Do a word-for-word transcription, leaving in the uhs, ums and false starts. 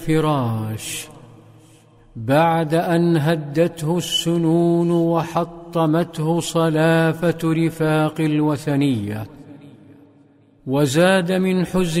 فراش بعد أن هدته السنون وحطمته صلافة رفاق الوثنية، وزاد من حزن